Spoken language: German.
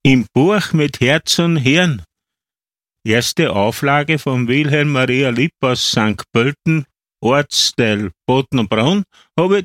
Im Buch mit Herz und Hirn. Erste Auflage von Wilhelm Maria Lipp aus St. Pölten, Ortsteil Bodnerbrunn, habe ich